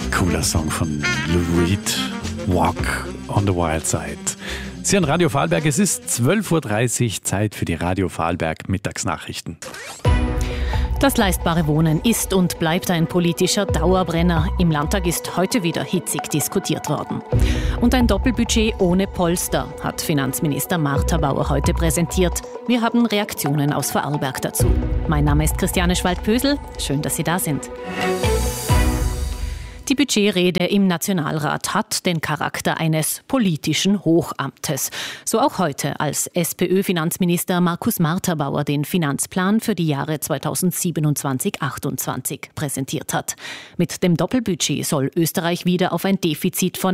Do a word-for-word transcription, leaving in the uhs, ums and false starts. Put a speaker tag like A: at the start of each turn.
A: Cooler Song von Lou Reed, Walk on the Wild Side. Sie hören Radio Vorarlberg, es ist zwölf Uhr dreißig, Zeit für die Radio Vorarlberg Mittagsnachrichten.
B: Das leistbare Wohnen ist und bleibt ein politischer Dauerbrenner. Im Landtag ist heute wieder hitzig diskutiert worden. Und ein Doppelbudget ohne Polster hat Finanzminister Martha Bauer heute präsentiert. Wir haben Reaktionen aus Vorarlberg dazu. Mein Name ist Christiane Schwald-Pösel. Schön, dass Sie da sind. Die Budgetrede im Nationalrat hat den Charakter eines politischen Hochamtes. So auch heute, als SPÖ-Finanzminister Markus Martha-Bauer den Finanzplan für die Jahre zweitausendsiebenundzwanzig achtundzwanzig präsentiert hat. Mit dem Doppelbudget soll Österreich wieder auf ein Defizit von